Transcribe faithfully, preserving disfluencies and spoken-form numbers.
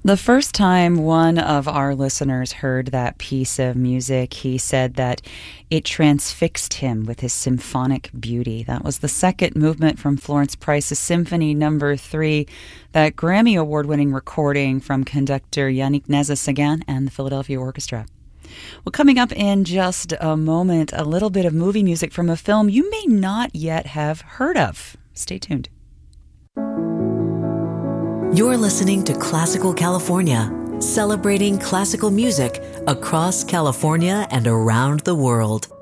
The first time one of our listeners heard that piece of music, he said that it transfixed him with his symphonic beauty. That was the second movement from Florence Price's Symphony Number Three, that Grammy Award-winning recording from conductor Yannick Nézet-Séguin and the Philadelphia Orchestra. Well, coming up in just a moment, a little bit of movie music from a film you may not yet have heard of. Stay tuned. You're listening to Classical California, celebrating classical music across California and around the world.